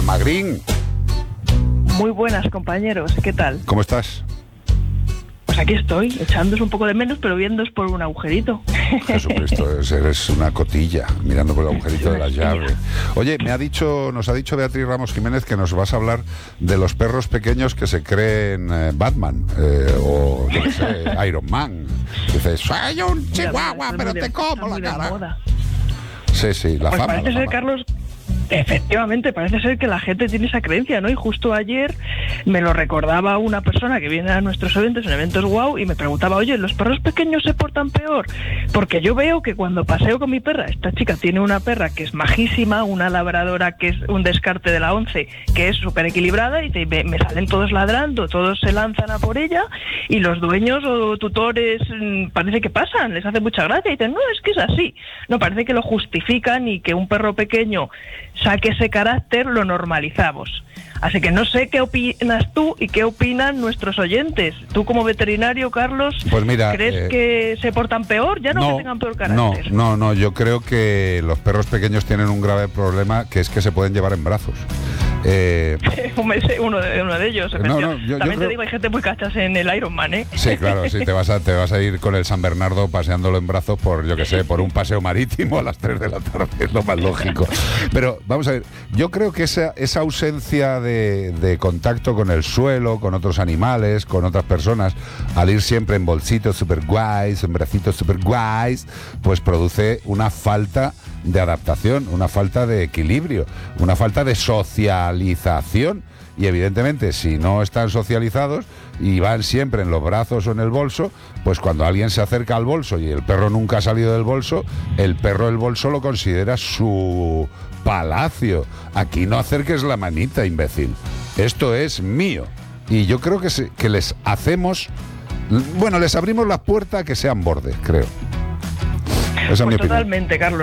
Magrín. Muy buenas, compañeros. ¿Qué tal? ¿Cómo estás? Pues aquí estoy, echándoos un poco de menos, pero viéndoos por un agujerito. Jesucristo, eres una cotilla, mirando por el agujerito de la llave. Oye, nos ha dicho Beatriz Ramos Jiménez que nos vas a hablar de los perros pequeños que se creen Batman, o yo qué sé, Iron Man. Dices, soy un chihuahua, pero te como la cara. Sí, la pues fama. Parece ser, Carlos, efectivamente, parece ser que la gente tiene esa creencia, ¿no? Y justo ayer me lo recordaba una persona que viene a nuestros eventos, en eventos wow, y me preguntaba, oye, ¿los perros pequeños se portan peor? Porque yo veo que cuando paseo con mi perra, esta chica tiene una perra que es majísima, una labradora que es un descarte de la 11, que es súper equilibrada, y me salen todos ladrando, todos se lanzan a por ella, y los dueños o tutores parece que pasan, les hace mucha gracia, y dicen, no, es que es así. No, parece que lo justifican, y que un perro pequeño saque ese carácter, lo normalizamos. Así que no sé qué opinas tú y qué opinan nuestros oyentes. Tú, como veterinario, Carlos, pues mira, ¿crees que se portan peor? Ya no que tengan peor carácter. No, yo creo que los perros pequeños tienen un grave problema, que es que se pueden llevar en brazos. uno de ellos, También te digo, hay gente muy cachas en el Ironman, ¿eh? Sí, claro, sí, te vas a ir con el San Bernardo paseándolo en brazos por, yo qué sé, por un paseo marítimo a las 3 de la tarde, es lo más lógico. Pero vamos a ver, yo creo que esa ausencia de contacto con el suelo, con otros animales, con otras personas, al ir siempre en bolsitos super guays, en bracitos super guays, pues produce una falta de adaptación, una falta de equilibrio, una falta de socialización. Y evidentemente, si no están socializados y van siempre en los brazos o en el bolso, pues cuando alguien se acerca al bolso y el perro nunca ha salido del bolso, el perro del bolso lo considera su palacio. Aquí no acerques la manita, imbécil. Esto es mío. Y yo creo que les hacemos... Bueno, les abrimos la puerta a que sean bordes, creo. Esa es mi opinión. Totalmente, Carlos.